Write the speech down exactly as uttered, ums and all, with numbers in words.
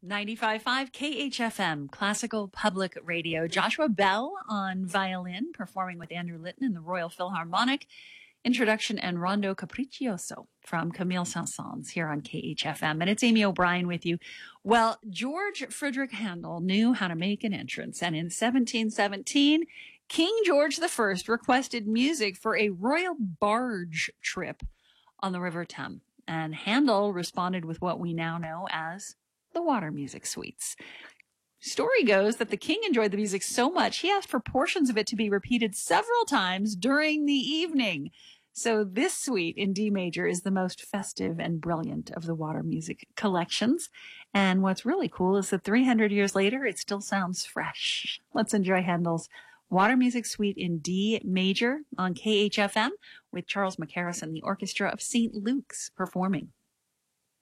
ninety-five point five K H F M, Classical Public Radio. Joshua Bell on violin, performing with Andrew Litton in the Royal Philharmonic. Introduction and Rondo Capriccioso from Camille Saint-Saëns here on K H F M. And it's Amy O'Brien with you. Well, George Frideric Handel knew how to make an entrance. And in seventeen seventeen, King George the First requested music for a royal barge trip on the River Thames. And Handel responded with what we now know as the Water Music Suites. Story goes that the king enjoyed the music so much, he asked for portions of it to be repeated several times during the evening. So this suite in D major is the most festive and brilliant of the Water Music collections. And what's really cool is that three hundred years later, it still sounds fresh. Let's enjoy Handel's Water Music Suite in D major on K H F M with Charles Mackerras and the Orchestra of Saint Luke's performing.